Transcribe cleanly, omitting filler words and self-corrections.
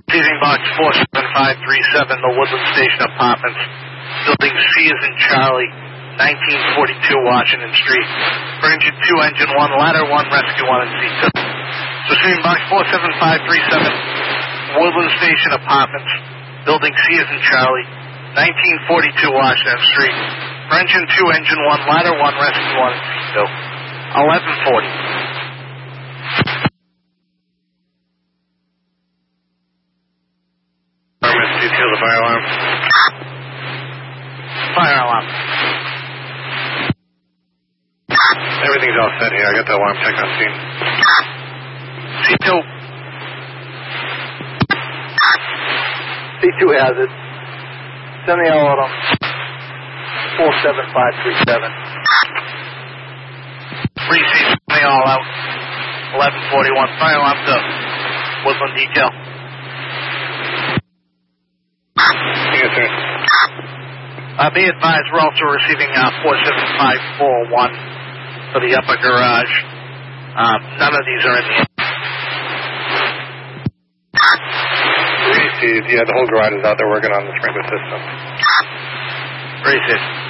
Receiving box 47537, the Woodland Station Apartments. Building C is in Charlie, 1942 Washington Street. For engine 2, engine 1, ladder 1, rescue 1, and C2. So receiving box 47537, Woodland Station Apartments. Building C is in Charlie, 1942 Washington Street. For engine 2, engine 1, ladder 1, rescue 1, and C2. 1140. Detail the fire alarm. Fire alarm. Everything's all set here. I got the alarm tech on scene. C2. C2 has it. Send the alarm 47537. Receive me all out. 1141. Fire alarm to Woodland Detail. Yes, sir. Be advised, we're also receiving 47541 for the upper garage. None of these are in the... Received. Yeah, the whole garage is out there working on the sprinkler system. Received.